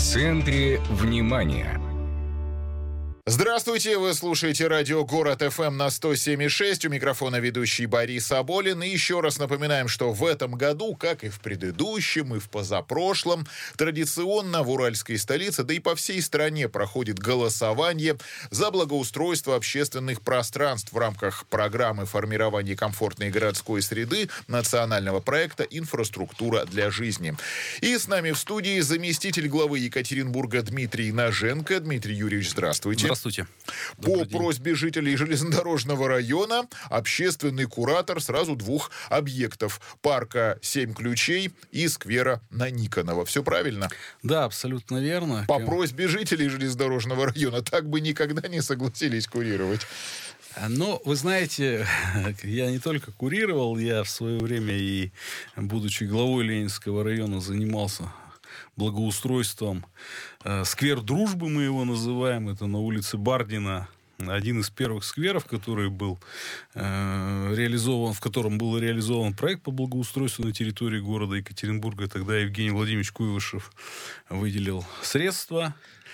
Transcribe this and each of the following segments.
центре внимания. Здравствуйте, вы слушаете радио «Город ФМ» на 107,6. У микрофона ведущий Борис Аболин. И еще раз напоминаем, что в этом году, как и в предыдущем, и в позапрошлом, традиционно в уральской столице, да и по всей стране проходит голосование за благоустройство общественных пространств в рамках программы формирования комфортной городской среды национального проекта «Инфраструктура для жизни». И с нами в студии заместитель главы Екатеринбурга Дмитрий Наженко. Дмитрий Юрьевич, здравствуйте. Здравствуйте. По просьбе жителей железнодорожного района общественный куратор сразу двух объектов: парка «Семь ключей» и сквера на Никонова. Все правильно? Да, абсолютно верно. По просьбе жителей железнодорожного района так бы никогда не согласились курировать. Но, вы знаете, я не только курировал, я в свое время и, будучи главой Ленинского района, занимался благоустройством. Сквер Дружбы мы его называем, это на улице Бардина, один из первых скверов, который был реализован, в котором был реализован проект по благоустройству на территории города Екатеринбурга. Тогда Евгений Владимирович Куйвышев выделил средства,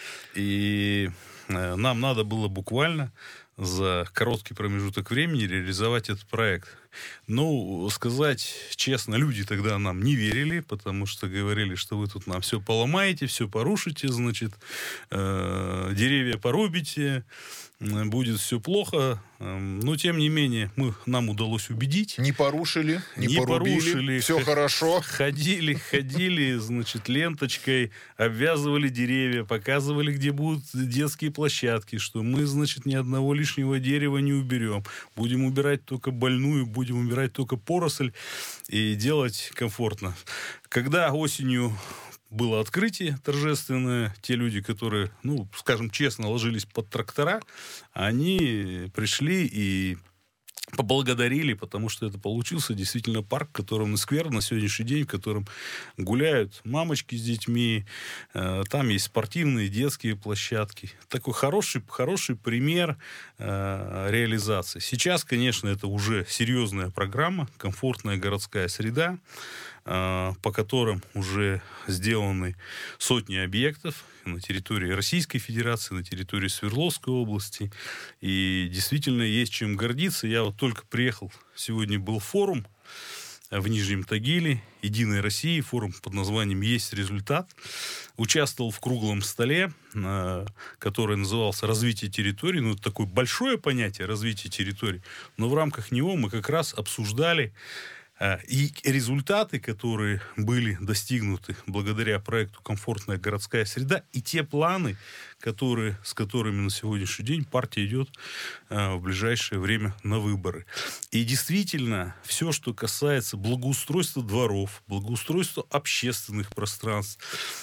и нам надо было буквально за короткий промежуток времени реализовать этот проект. Ну, сказать честно, люди тогда нам не верили, потому что говорили, что вы тут нам все поломаете, все порушите, значит, деревья порубите, будет все плохо. Но, тем не менее, нам удалось убедить. Не порушили, не порубили, все хорошо. Ходили, значит, ленточкой, обвязывали деревья, показывали, где будут детские площадки, что мы, значит, ни одного лишнего дерева не уберем. Будем убирать только больную, будем убирать только поросль и делать комфортно. Когда осенью было открытие торжественное, те люди, которые, скажем честно, ложились под трактора, они пришли и поблагодарили, потому что это получился действительно парк, в котором сквер на сегодняшний день, в котором гуляют мамочки с детьми, там есть спортивные детские площадки. Такой хороший пример реализации. Сейчас, конечно, это уже серьезная программа, комфортная городская среда, по которым уже сделаны сотни объектов на территории Российской Федерации, на территории Свердловской области. И действительно есть чем гордиться. Я вот только приехал, сегодня был форум в Нижнем Тагиле «Единой России», форум под названием «Есть результат». Участвовал в круглом столе, который назывался «Развитие территорий». Это такое большое понятие «развитие территорий». Но в рамках него мы как раз обсуждали и результаты, которые были достигнуты благодаря проекту «Комфортная городская среда», и те планы, с которыми на сегодняшний день партия идет в ближайшее время на выборы. И действительно, все, что касается благоустройства дворов, благоустройства общественных пространств,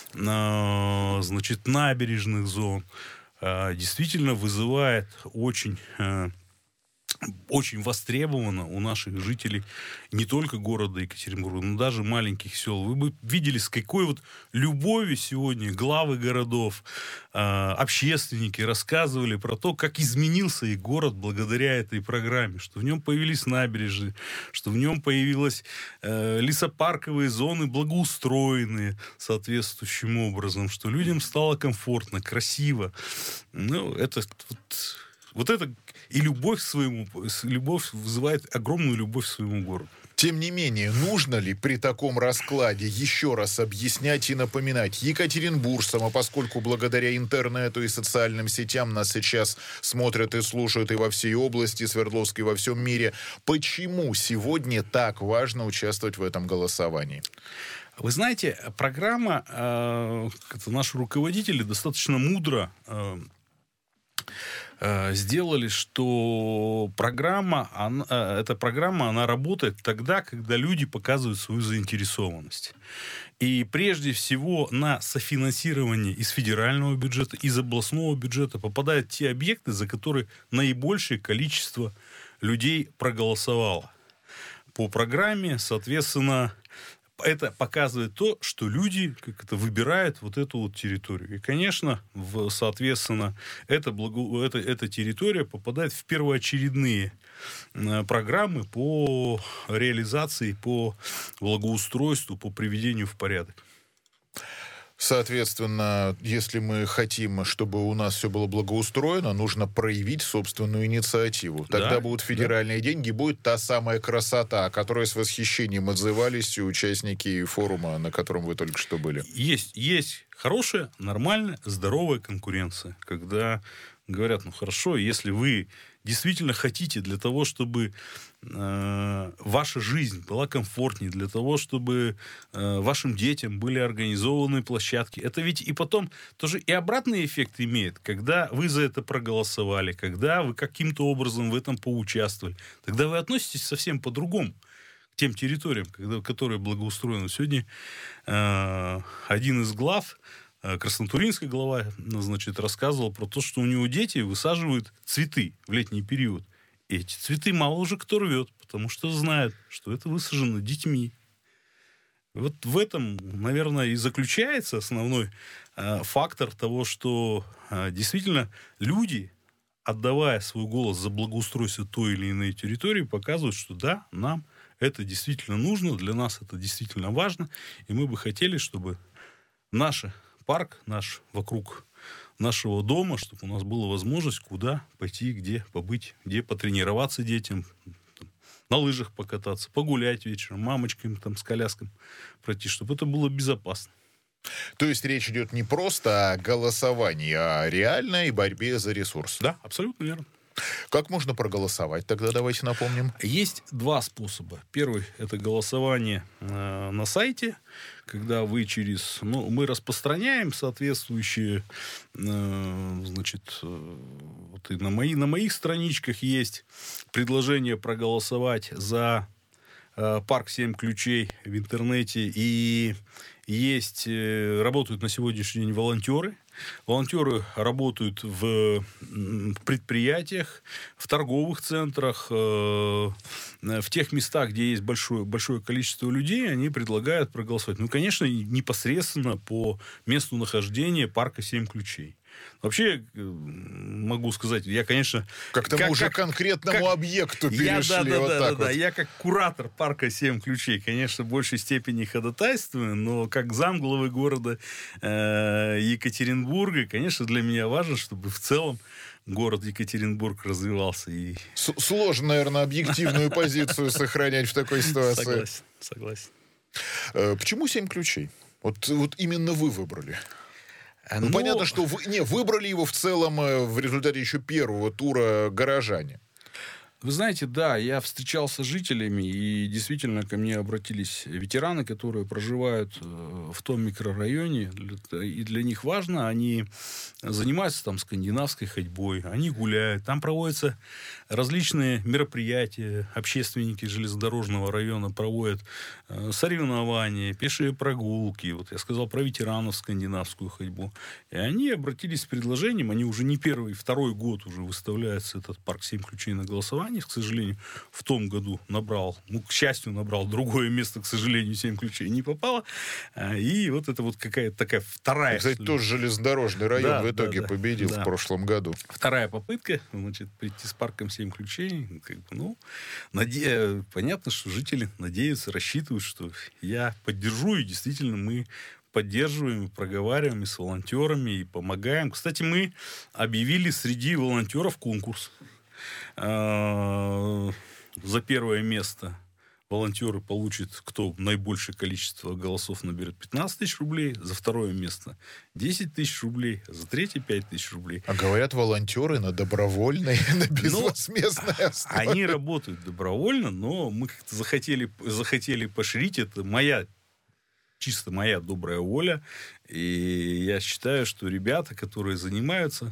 значит, набережных зон, действительно вызывает очень востребовано у наших жителей не только города Екатеринбурга, но даже маленьких сел. Вы бы видели, с какой вот любовью сегодня главы городов, общественники рассказывали про то, как изменился их город благодаря этой программе, что в нем появились набережные, что в нем появились лесопарковые зоны благоустроенные соответствующим образом, что людям стало комфортно, красиво. Это и любовь вызывает огромную любовь к своему городу. Тем не менее, нужно ли при таком раскладе еще раз объяснять и напоминать екатеринбуржцам, а поскольку благодаря интернету и социальным сетям нас сейчас смотрят и слушают и во всей области Свердловской, и во всем мире, почему сегодня так важно участвовать в этом голосовании? Вы знаете, программа, наши руководители достаточно мудро сделали, что эта программа, она работает тогда, когда люди показывают свою заинтересованность. И прежде всего на софинансирование из федерального бюджета, из областного бюджета попадают те объекты, за которые наибольшее количество людей проголосовало. По программе, соответственно, это показывает то, что люди выбирают вот эту вот территорию. И, конечно, соответственно, эта территория попадает в первоочередные программы по реализации, по благоустройству, по приведению в порядок. Соответственно, если мы хотим, чтобы у нас все было благоустроено, нужно проявить собственную инициативу. Тогда Да, будут федеральные деньги, будет та самая красота, о которой с восхищением отзывались участники форума, на котором вы только что были. Есть хорошая, нормальная, здоровая конкуренция, когда говорят, ну хорошо, если вы действительно хотите для того, чтобы ваша жизнь была комфортнее, для того, чтобы вашим детям были организованы площадки. Это ведь и потом тоже и обратный эффект имеет, когда вы за это проголосовали, когда вы каким-то образом в этом поучаствовали. Тогда вы относитесь совсем по-другому к тем территориям, которые благоустроены. Сегодня один из глав, краснотуринская глава, значит, рассказывал про то, что у него дети высаживают цветы в летний период. И эти цветы мало уже кто рвет, потому что знает, что это высажено детьми. Вот в этом, наверное, и заключается основной фактор того, что действительно люди, отдавая свой голос за благоустройство той или иной территории, показывают, что да, нам это действительно нужно, для нас это действительно важно, и мы бы хотели, чтобы наш парк, вокруг нашего дома, чтобы у нас была возможность куда пойти, где побыть, где потренироваться детям, на лыжах покататься, погулять вечером, мамочками там с коляском пройти, чтобы это было безопасно. То есть речь идет не просто о голосовании, а о реальной борьбе за ресурс. Да, абсолютно верно. Как можно проголосовать? Тогда давайте напомним. Есть два способа. Первый – это голосование на сайте, когда вы мы распространяем соответствующие, значит, вот и на моих страничках есть предложение проголосовать за парк 7 ключей в интернете. И работают на сегодняшний день волонтеры. Волонтеры работают в предприятиях, в торговых центрах, в тех местах, где есть большое количество людей, они предлагают проголосовать. Ну, конечно, непосредственно по месту нахождения парка 7 ключей. Вообще, могу сказать, я, конечно... К тому же конкретному объекту перешли. Да. Я как куратор парка 7 ключей, конечно, в большей степени ходатайствую, но как замглавы города Екатеринбурга, конечно, для меня важно, чтобы в целом город Екатеринбург развивался. Сложно, наверное, объективную позицию сохранять в такой ситуации. Согласен. Почему 7 ключей? Вот именно вы выбрали. Ну, понятно, что выбрали его в целом в результате еще первого тура горожане. Вы знаете, да, я встречался с жителями, и действительно ко мне обратились ветераны, которые проживают в том микрорайоне, и для них важно, они занимаются там скандинавской ходьбой, они гуляют, там проводятся различные мероприятия, общественники железнодорожного района проводят соревнования, пешие прогулки, вот я сказал про ветеранов скандинавскую ходьбу, и они обратились с предложением, они уже не первый, второй год уже выставляется этот парк 7 ключей на голосование, к сожалению, в том году к счастью, набрал другое место, к сожалению, 7 ключей не попало. И вот это вот какая-то такая вторая... Кстати, тоже железнодорожный район в итоге победил в прошлом году. Вторая попытка, значит, прийти с парком 7 ключей. Понятно, что жители надеются, рассчитывают, что я поддержу, и действительно мы поддерживаем, и проговариваем и с волонтерами, и помогаем. Кстати, мы объявили среди волонтеров конкурс. За первое место волонтеры получат, кто наибольшее количество голосов наберет, 15 тысяч рублей, за второе место 10 тысяч рублей, за третье 5 тысяч рублей. А говорят, волонтеры на добровольной, на безвозмездной основе. Они работают добровольно, но мы как-то захотели поширить. Это чисто моя добрая воля. И я считаю, что ребята, которые занимаются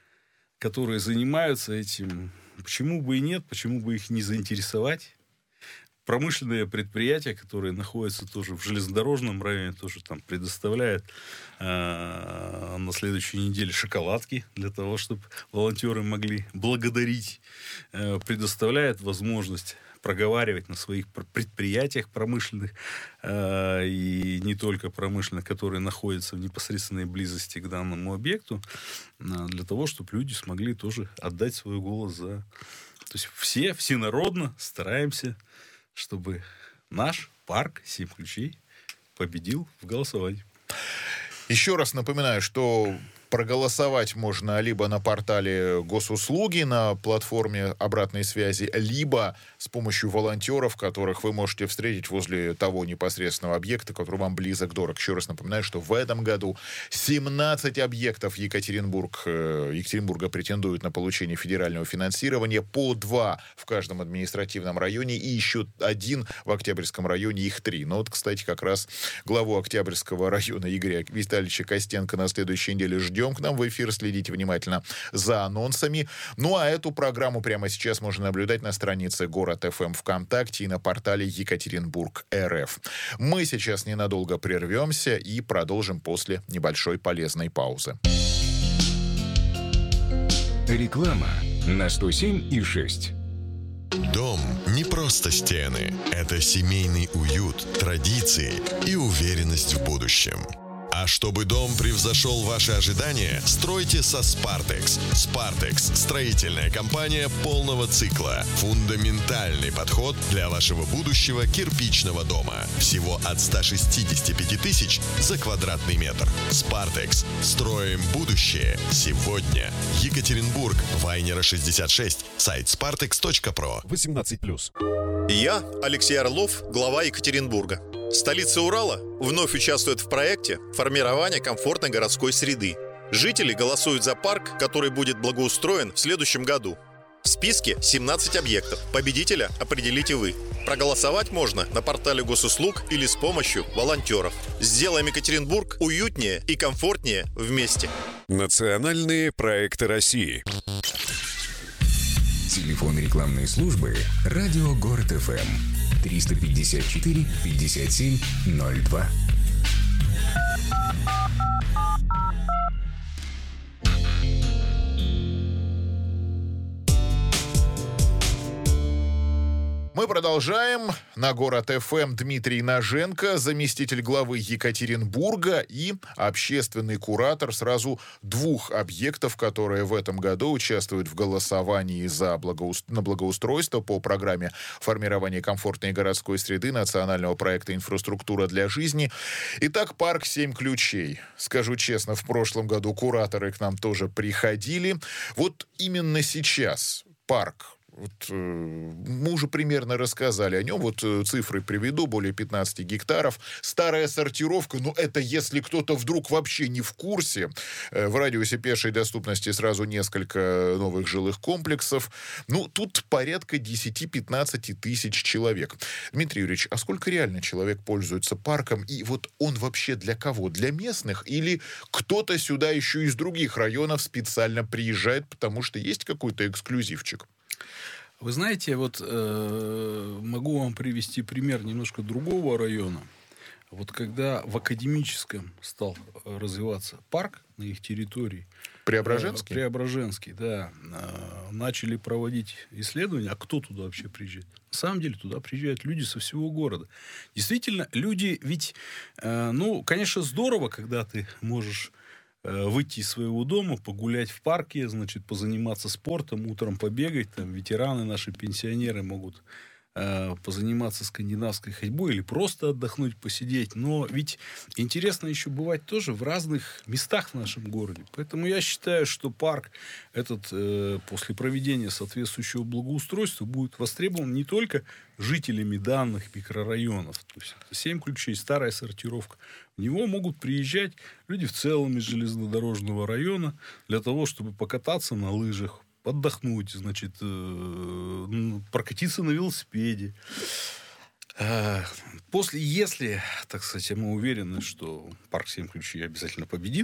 этим, почему бы и нет, почему бы их не заинтересовать. Промышленные предприятия, которые находятся тоже в железнодорожном районе, тоже там предоставляют на следующей неделе шоколадки для того, чтобы волонтеры могли благодарить. Предоставляют возможность проговаривать на своих предприятиях промышленных и не только промышленных, которые находятся в непосредственной близости к данному объекту, для того, чтобы люди смогли тоже отдать свой голос за... То есть всенародно стараемся, чтобы наш парк 7 ключей победил в голосовании. Еще раз напоминаю, что проголосовать можно либо на портале Госуслуги, на платформе обратной связи, либо с помощью волонтеров, которых вы можете встретить возле того непосредственного объекта, который вам близок, дорог. Еще раз напоминаю, что в этом году 17 объектов Екатеринбурга претендуют на получение федерального финансирования, по 2 в каждом административном районе и еще 1 в Октябрьском районе, их 3. Но вот, кстати, как раз главу Октябрьского района Игоря Витальевича Костенко на следующей неделе ждем к нам в эфир. Следите внимательно за анонсами. Ну, а эту программу прямо сейчас можно наблюдать на странице Город ФМ ВКонтакте и на портале Екатеринбург РФ. Мы сейчас ненадолго прервемся и продолжим после небольшой полезной паузы. Реклама на 107,6. Дом не просто стены. Это семейный уют, традиции и уверенность в будущем. А чтобы дом превзошел ваши ожидания, стройте со Spartex. Spartex – строительная компания полного цикла. Фундаментальный подход для вашего будущего кирпичного дома. Всего от 165 тысяч за квадратный метр. Spartex. Строим будущее сегодня. Екатеринбург, Вайнера 66. Сайт spartex.pro. 18+. Я, Алексей Орлов, глава Екатеринбурга. Столица Урала вновь участвует в проекте формирования комфортной городской среды. Жители голосуют за парк, который будет благоустроен в следующем году. В списке 17 объектов. Победителя определите вы. Проголосовать можно на портале Госуслуг или с помощью волонтеров. Сделаем Екатеринбург уютнее и комфортнее вместе. Национальные проекты России. Телефон рекламной службы «Радио Город ФМ» 354 57 02. Мы продолжаем. На Город ФМ Дмитрий Ноженко, заместитель главы Екатеринбурга и общественный куратор сразу 2 объектов, которые в этом году участвуют в голосовании на благоустройство по программе формирования комфортной городской среды национального проекта «Инфраструктура для жизни». Итак, парк «7 ключей». Скажу честно, в прошлом году кураторы к нам тоже приходили. Вот именно сейчас парк, мы уже примерно рассказали о нем, вот цифры приведу, более 15 гектаров, старая сортировка, но это если кто-то вдруг вообще не в курсе, в радиусе пешей доступности сразу несколько новых жилых комплексов, тут порядка 10-15 тысяч человек. Дмитрий Юрьевич, а сколько реально человек пользуется парком, и вот он вообще для кого? Для местных или кто-то сюда еще из других районов специально приезжает, потому что есть какой-то эксклюзивчик? Вы знаете, вот могу вам привести пример немножко другого района. Вот когда в Академическом стал развиваться парк на их территории. Преображенский? Преображенский, да. Начали проводить исследования. А кто туда вообще приезжает? На самом деле туда приезжают люди со всего города. Действительно, люди ведь... конечно, здорово, когда ты можешь выйти из своего дома, погулять в парке, значит, позаниматься спортом, утром побегать, там, ветераны наши, пенсионеры могут позаниматься скандинавской ходьбой или просто отдохнуть, посидеть. Но ведь интересно еще бывать тоже в разных местах в нашем городе. Поэтому я считаю, что парк этот после проведения соответствующего благоустройства будет востребован не только жителями данных микрорайонов. То есть 7 ключей, старая сортировка. В него могут приезжать люди в целом из железнодорожного района для того, чтобы покататься на лыжах, отдохнуть, значит, прокатиться на велосипеде. Если, так сказать, мы уверены, что парк 7 ключей обязательно победит,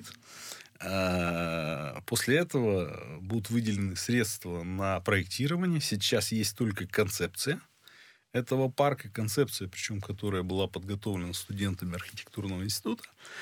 после этого будут выделены средства на проектирование. Сейчас есть только концепция этого парка, концепция, причем, которая была подготовлена студентами архитектурного института.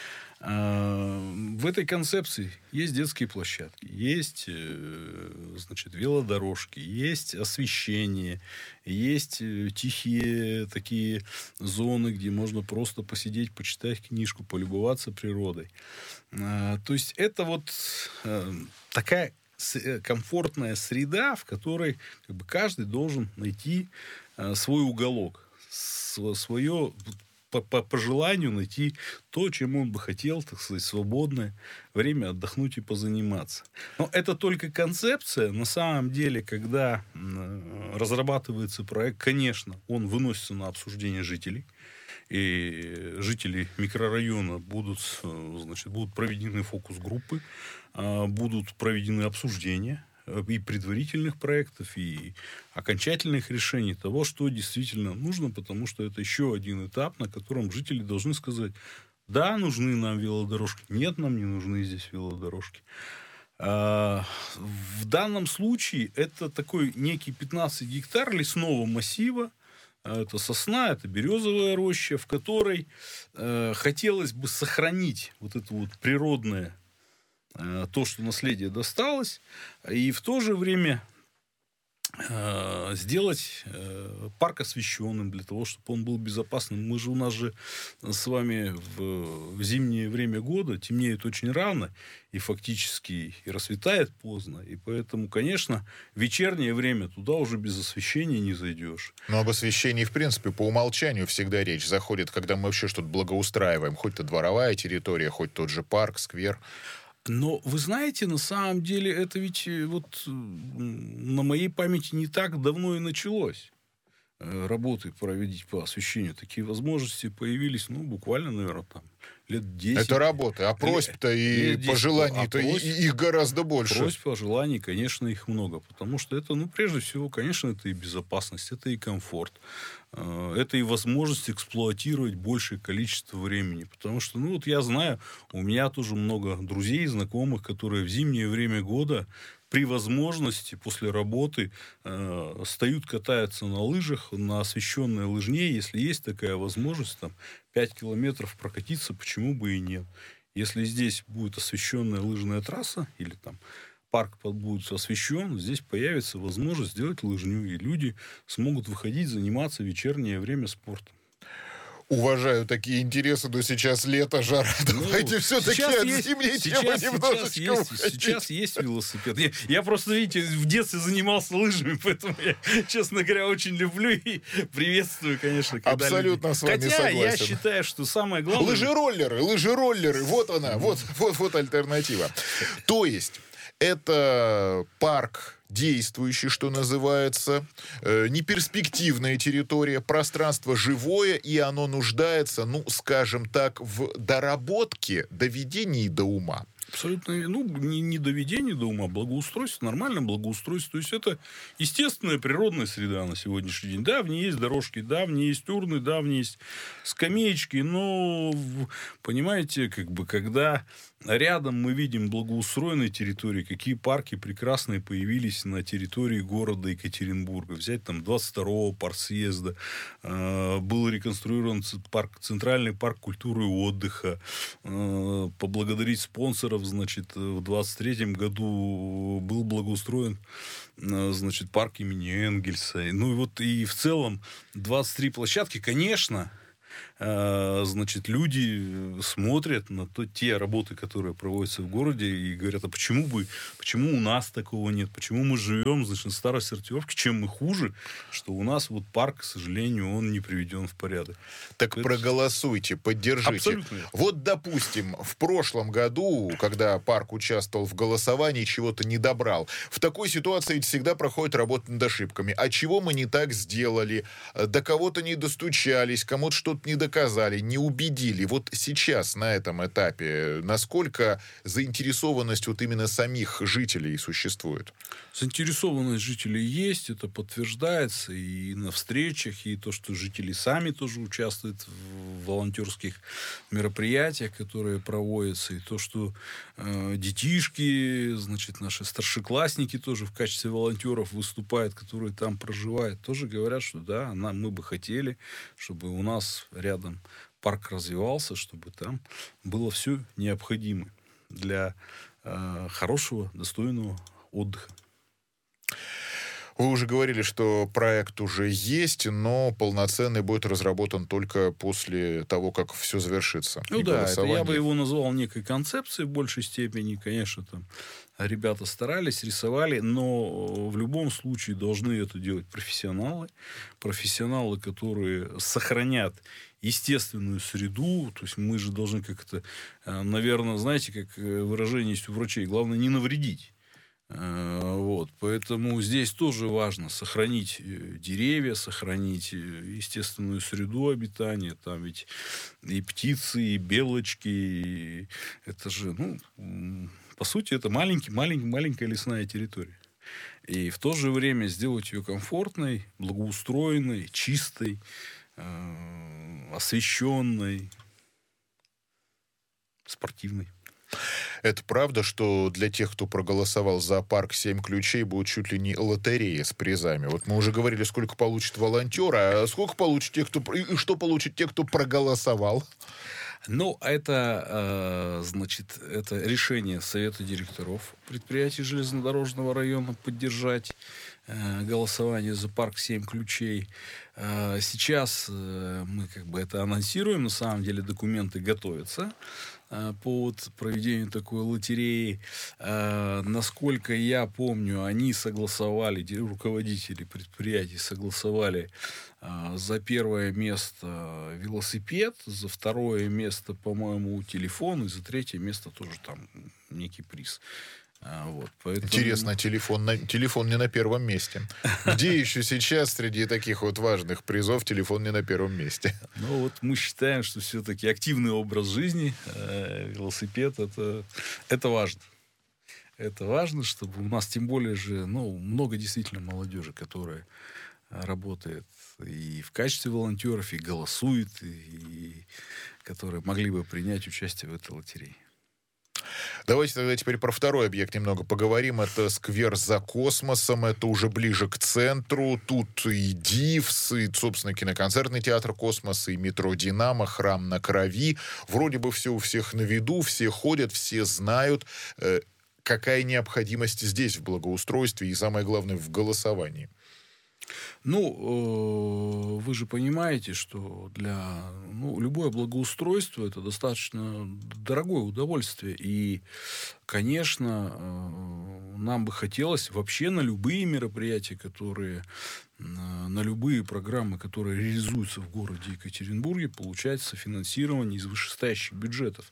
В этой концепции есть детские площадки, есть, значит, велодорожки, есть освещение, есть тихие такие зоны, где можно просто посидеть, почитать книжку, полюбоваться природой. То есть это вот такая комфортная среда, в которой как бы каждый должен найти свой уголок, свое по желанию найти то, чем он бы хотел, так сказать, свободное время отдохнуть и позаниматься. Но это только концепция. На самом деле, когда разрабатывается проект, конечно, он выносится на обсуждение жителей. И жители микрорайона будут проведены фокус-группы, будут проведены обсуждения и предварительных проектов, и окончательных решений того, что действительно нужно, потому что это еще один этап, на котором жители должны сказать: да, нужны нам велодорожки, нет, нам не нужны здесь велодорожки. В данном случае это такой некий 15 гектар лесного массива. Это сосна, это березовая роща, в которой хотелось бы сохранить вот это вот природное, то, что наследие досталось, и в то же время сделать парк освещенным для того, чтобы он был безопасным. У нас же с вами в зимнее время года темнеет очень рано и фактически и рассветает поздно. И поэтому, конечно, в вечернее время туда уже без освещения не зайдешь. Но об освещении, в принципе, по умолчанию всегда речь заходит, когда мы вообще что-то благоустраиваем. Хоть то дворовая территория, хоть тот же парк, сквер. Но вы знаете, на самом деле, это ведь вот на моей памяти не так давно и началось. Работы проводить по освещению. Такие возможности появились, буквально, наверное, там лет 10. Это работа. А просьб-то и пожеланий-то их гораздо больше. Просьб, пожеланий, конечно, их много. Потому что это, прежде всего, конечно, это и безопасность, это и комфорт. Это и возможность эксплуатировать большее количество времени. Потому что, я знаю, у меня тоже много друзей и знакомых, которые в зимнее время года при возможности после работы встают, катаются на лыжах, на освещенной лыжне. Если есть такая возможность, 5 километров прокатиться, почему бы и нет. Если здесь будет освещенная лыжная трасса или парк будет освещен, здесь появится возможность сделать лыжню, и люди смогут выходить, заниматься в вечернее время спортом. Уважаю такие интересы, но сейчас лето, жара. Давайте все-таки от зимней темы немножечко уходить. Сейчас есть велосипед. Я просто, видите, в детстве занимался лыжами, поэтому я, честно говоря, очень люблю и приветствую, конечно, когда абсолютно люди... с вами согласен. Я считаю, что самое главное... Лыжероллеры, вот она, вот альтернатива. То есть, это парк действующий, что называется, неперспективная территория, пространство живое, и оно нуждается, скажем так, в доработке, доведении до ума. Абсолютно, не доведение до ума, благоустройство, нормальное благоустройство. То есть, это естественная природная среда на сегодняшний день. Да, в ней есть дорожки, да, в ней есть урны, да, в ней есть скамеечки, но, понимаете, когда рядом мы видим благоустроенные территории, какие парки прекрасные появились на территории города Екатеринбурга. Взять 22-го партсъезда, был реконструирован центральный парк культуры и отдыха, поблагодарить спонсоров, в 23-м году был благоустроен, парк имени Энгельса. И в целом 23 площадки, конечно, люди смотрят на те работы, которые проводятся в городе, и говорят: а почему у нас такого нет? Почему мы живем, в старой сортировке? Чем мы хуже, что у нас парк, к сожалению, он не приведен в порядок? Так проголосуйте, поддержите. Абсолютно. Вот, допустим, в прошлом году, когда парк участвовал в голосовании, чего-то не добрал. В такой ситуации всегда проходит работа над ошибками. А чего мы не так сделали? До кого-то не достучались, кому-то что-то не доказали, не убедили. Вот сейчас, на этом этапе, насколько заинтересованность именно самих жителей существует? Заинтересованность жителей есть, это подтверждается и на встречах, и то, что жители сами тоже участвуют в волонтерских мероприятиях, которые проводятся, и то, что детишки, наши старшеклассники тоже в качестве волонтеров выступают, которые там проживают, тоже говорят, что да, мы бы хотели, чтобы у нас рядом парк развивался, чтобы там было все необходимое для хорошего, достойного отдыха. Вы уже говорили, что проект уже есть, но полноценный будет разработан только после того, как все завершится. Я бы его назвал некой концепцией в большей степени. Конечно, ребята старались, рисовали, но в любом случае должны это делать профессионалы, которые сохранят естественную среду. То есть мы же должны как-то, наверное, знаете, как выражение есть у врачей, главное не навредить. Вот, поэтому здесь тоже важно сохранить деревья, сохранить естественную среду обитания. Там ведь и птицы, и белочки. И это же, по сути, это маленькая лесная территория. И в то же время сделать ее комфортной, благоустроенной, чистой, освещенной, спортивной. Это правда, что для тех, кто проголосовал за парк «7 ключей», будет чуть ли не лотерея с призами? Вот мы уже говорили, сколько получат волонтеры, а сколько получат те, и что получат те, кто проголосовал? Это решение Совета директоров предприятий железнодорожного района поддержать голосование за парк «7 ключей». Сейчас мы это анонсируем, на самом деле документы готовятся по проведению такой лотереи. Насколько я помню, они согласовали, руководители предприятий согласовали за первое место велосипед, за второе место, по-моему, телефон, и за третье место тоже там некий приз. Поэтому... Интересно, телефон не на первом месте. Где еще сейчас среди таких важных призов телефон не на первом месте? Мы считаем, что все-таки активный образ жизни, велосипед, это важно. Это важно, чтобы у нас, тем более же, много действительно молодежи, которая работает и в качестве волонтеров, и голосует, и которые могли бы принять участие в этой лотерее. Давайте тогда теперь про второй объект немного поговорим. Это сквер за космосом. Это уже ближе к центру. Тут и ДИВС, и, собственно, киноконцертный театр «Космос», и метро «Динамо», храм на Крови. Вроде бы все у всех на виду, все ходят, все знают. Какая необходимость здесь в благоустройстве и, самое главное, в голосовании? Вы же понимаете, что для любое благоустройство это достаточно дорогое удовольствие. И, конечно, нам бы хотелось вообще на любые мероприятия, на любые программы, которые реализуются в городе Екатеринбурге, получать софинансирование из вышестоящих бюджетов.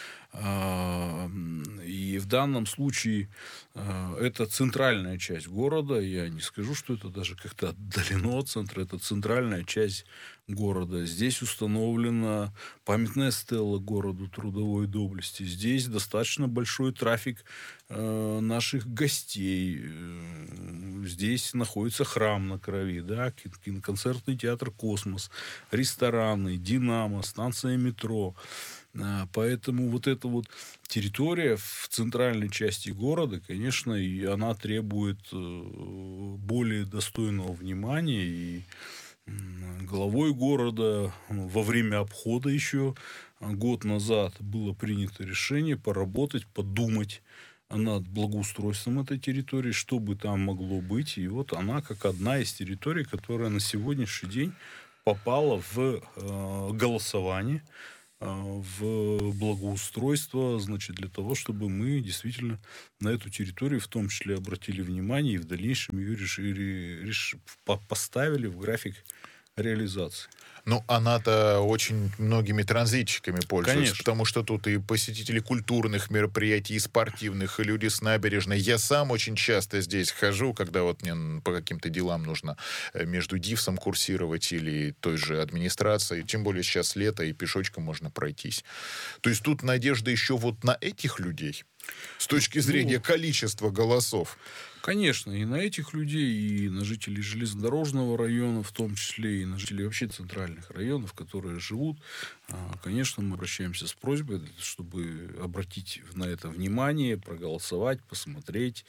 И в данном случае это центральная часть города. Я не скажу, что это даже как-то отдалено от центра. Это центральная часть города. Здесь установлена памятная стела городу трудовой доблести. Здесь достаточно большой трафик наших гостей. Здесь находится храм на Крови, киноконцертный театр «Космос», рестораны, «Динамо», станция метро. Поэтому эта территория в центральной части города, конечно, и она требует более достойного внимания. И главой города во время обхода еще год назад было принято решение поработать, подумать над благоустройством этой территории, что бы там могло быть. И она как одна из территорий, которая на сегодняшний день попала в голосование, в благоустройство, для того, чтобы мы действительно на эту территорию в том числе обратили внимание и в дальнейшем ее поставили в график реализации. Она-то очень многими транзитчиками пользуется, конечно, потому что тут и посетители культурных мероприятий, и спортивных, и люди с набережной. Я сам очень часто здесь хожу, когда мне по каким-то делам нужно между ДИВСом курсировать или той же администрацией. Тем более сейчас лето, и пешочком можно пройтись. То есть тут надежда еще на этих людей с точки зрения количества голосов. Конечно, и на этих людей, и на жителей железнодорожного района, в том числе, и на жителей вообще центральных районов, которые живут. Конечно, мы обращаемся с просьбой, чтобы обратить на это внимание, проголосовать, посмотреть.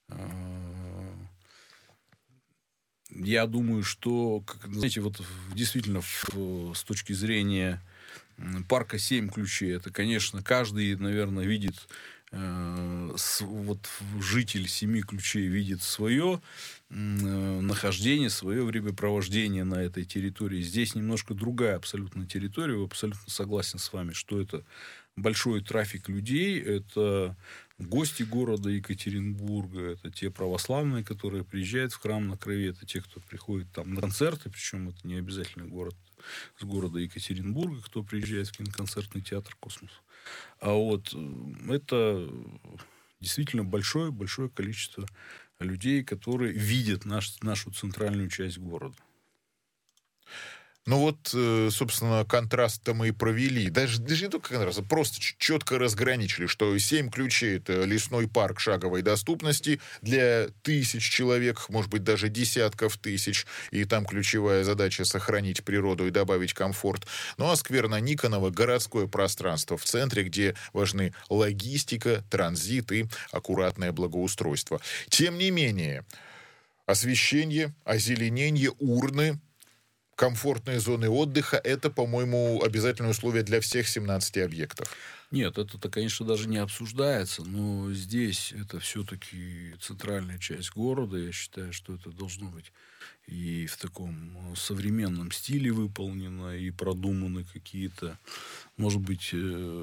Я думаю, что, действительно, с точки зрения парка «7 ключей», это, конечно, каждый, наверное, видит, житель 7 ключей видит свое нахождение, свое времяпровождение на этой территории. Здесь немножко другая абсолютно территория. Я абсолютно согласен с вами, что это большой трафик людей, это гости города Екатеринбурга, это те православные, которые приезжают в храм на Крови, это те, кто приходит там на концерты, причем это не обязательно город с города Екатеринбурга, кто приезжает в киноконцертный театр «Космос». А вот это действительно большое количество людей, которые видят нашу центральную часть города. Ну вот, собственно, контраст-то мы и провели. Даже не только контраст, просто четко разграничили, что 7 ключей — это лесной парк шаговой доступности для тысяч человек, может быть, даже десятков тысяч. И там ключевая задача — сохранить природу и добавить комфорт. Ну а сквер на Никонова — городское пространство в центре, где важны логистика, транзит и аккуратное благоустройство. Тем не менее, освещение, озеленение, урны, комфортные зоны отдыха — это, по-моему, обязательное условие для всех 17 объектов. Нет, это, конечно, даже не обсуждается, но здесь это все-таки центральная часть города. Я считаю, что это должно быть и в таком современном стиле выполнено, и продуманы какие-то, может быть,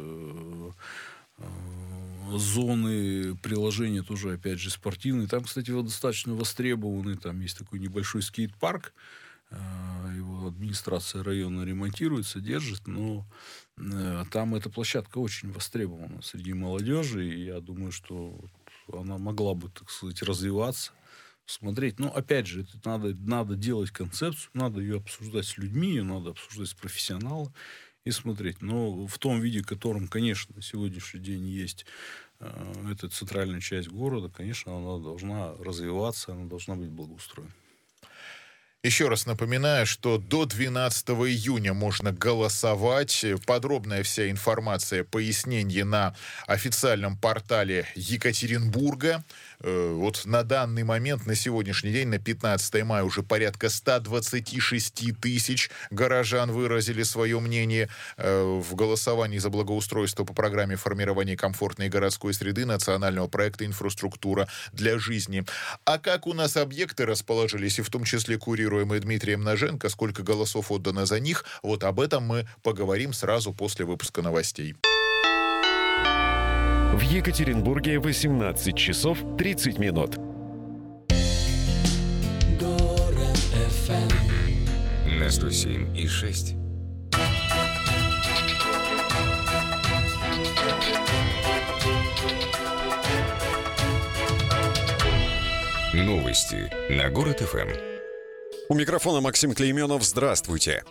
зоны приложения тоже, опять же, спортивные. Там, кстати, достаточно востребованный, там есть такой небольшой скейт-парк. Его администрация района ремонтирует, содержит, но там эта площадка очень востребована среди молодежи, и я думаю, что она могла бы, так сказать, развиваться, смотреть. Но, опять же, это надо делать концепцию, надо ее обсуждать с людьми, ее надо обсуждать с профессионалами и смотреть. Но в том виде, в котором, конечно, на сегодняшний день есть эта центральная часть города, конечно, она должна развиваться, она должна быть благоустроена. Еще раз напоминаю, что до 12 июня можно голосовать. Подробная вся информация, пояснение на официальном портале Екатеринбурга. Вот на данный момент, на сегодняшний день, на 15 мая, уже порядка 126 тысяч горожан выразили свое мнение в голосовании за благоустройство по программе формирования комфортной городской среды национального проекта «Инфраструктура для жизни». А как у нас объекты расположились, и в том числе курируемые Дмитрием Ноженко, сколько голосов отдано за них, вот об этом мы поговорим сразу после выпуска новостей. В Екатеринбурге 18 часов 30 минут. На 107,6. Новости на Город ФМ. У микрофона Максим Клейменов. Здравствуйте.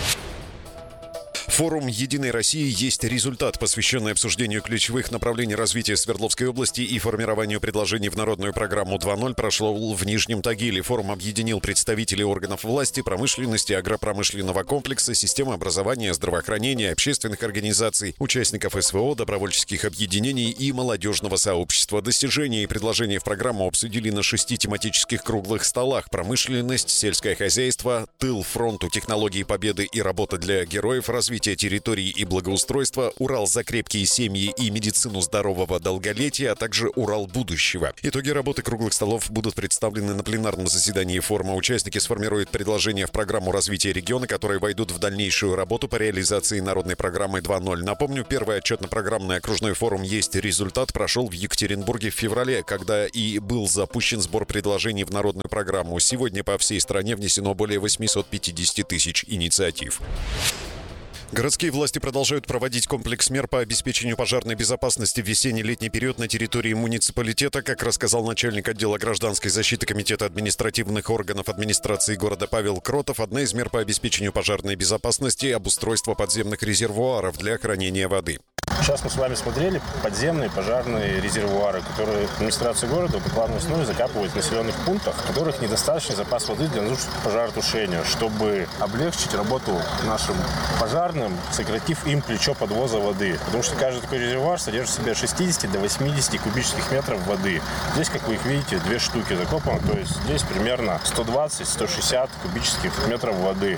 Форум «Единой России» есть результат, посвященный обсуждению ключевых направлений развития Свердловской области и формированию предложений в народную программу 2.0 прошел в Нижнем Тагиле. Форум объединил представителей органов власти, промышленности, агропромышленного комплекса, системы образования, здравоохранения, общественных организаций, участников СВО, добровольческих объединений и молодежного сообщества. Достижения и предложения в программу обсудили на 6 тематических круглых столах: промышленность, сельское хозяйство, тыл фронту, технологии победы и работа для героев, развитие территории и благоустройства, Урал за крепкие семьи и медицину здорового долголетия, а также Урал будущего. Итоги работы круглых столов будут представлены на пленарном заседании форума. Участники сформируют предложения в программу развития региона, которые войдут в дальнейшую работу по реализации народной программы 2.0. Напомню, первый отчетно-программный окружной форум «Есть результат» прошел в Екатеринбурге в феврале, когда и был запущен сбор предложений в народную программу. Сегодня по всей стране внесено более 850 тысяч инициатив. Городские власти продолжают проводить комплекс мер по обеспечению пожарной безопасности в весенне-летний период на территории муниципалитета. Как рассказал начальник отдела гражданской защиты Комитета административных органов администрации города Павел Кротов, одна из мер по обеспечению пожарной безопасности – обустройство подземных резервуаров для хранения воды. Сейчас мы с вами смотрели подземные пожарные резервуары, которые администрация города по плановой основе закапывает в населенных пунктах, в которых недостаточный запас воды для нужд пожаротушения, чтобы облегчить работу нашим пожарным, сократив им плечо подвоза воды. Потому что каждый такой резервуар содержит в себе от 60 до 80 кубических метров воды. Здесь, как вы их видите, 2 штуки закопаны, то есть здесь примерно 120-160 кубических метров воды.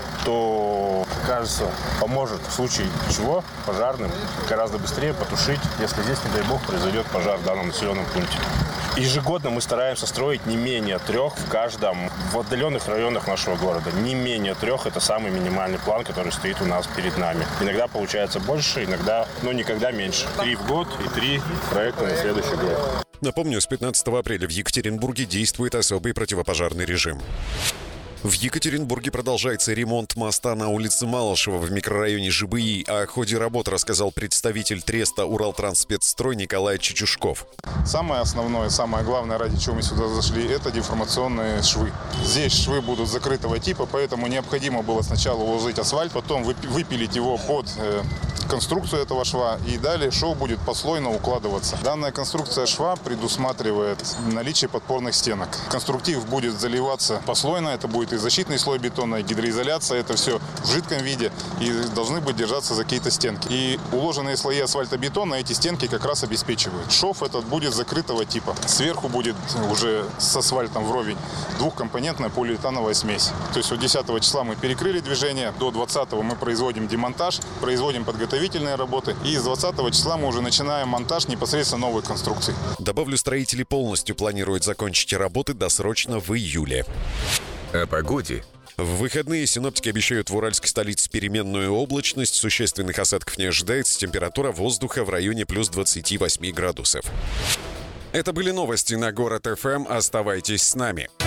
То, кажется, поможет в случае чего пожарным гораздо быстрее потушить, если здесь, не дай бог, произойдет пожар в данном населенном пункте. Ежегодно мы стараемся строить не менее 3 в каждом, в отдаленных районах нашего города. Не менее 3 – это самый минимальный план, который стоит у нас перед нами. Иногда получается больше, иногда, но никогда меньше. 3 в год и 3 проекта на следующий год. Напомню, с 15 апреля в Екатеринбурге действует особый противопожарный режим. В Екатеринбурге продолжается ремонт моста на улице Малышева в микрорайоне ЖБИ. О ходе работ рассказал представитель треста «Уралтрансспецстрой» Николай Чечушков. Самое основное, самое главное, ради чего мы сюда зашли, это деформационные швы. Здесь швы будут закрытого типа, поэтому необходимо было сначала уложить асфальт, потом выпилить его под конструкцию этого шва, и далее шов будет послойно укладываться. Данная конструкция шва предусматривает наличие подпорных стенок. Конструктив будет заливаться послойно, это будет и защитный слой бетона, и гидроизоляция, это все в жидком виде, и должны быть держаться за какие-то стенки. И уложенные слои асфальтобетона эти стенки как раз обеспечивают. Шов этот будет закрытого типа. Сверху будет уже с асфальтом вровень двухкомпонентная полиэтановая смесь. То есть вот 10 числа мы перекрыли движение, до 20 мы производим демонтаж, производим подготовительные работы, и с 20 числа мы уже начинаем монтаж непосредственно новой конструкции. Добавлю, строители полностью планируют закончить работы досрочно в июле. О погоде. В выходные синоптики обещают в уральской столице переменную облачность, существенных осадков не ожидается, температура воздуха в районе плюс 28 градусов. Это были новости на Город ФМ. Оставайтесь с нами.